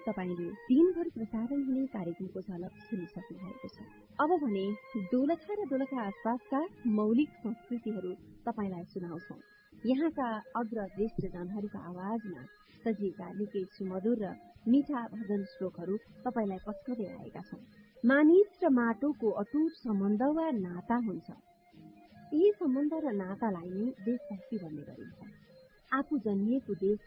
तपाईले दिनभर प्रसारण हुने कार्यक्रमको झलक सुनिसक्नु भएको छ। अब भने दोलखा र दोलखा आसपासका मौलिक संस्कृतिहरू तपाईलाई सुनाउँछौं। यहाँका अग्र ज्येष्ठ जनहरूका आवाजमा सजिएका निकै सुमधुर र मीठा भजन श्लोकहरू तपाईलाई पस्कदै आएका छौं। मानिस र माटोको अटुट सम्बन्ध वा नाता हुन्छ। यी सम्बन्ध र नातालाई नै देशभक्ति भन्ने गरिन्छ। आफू जन्मिएको देश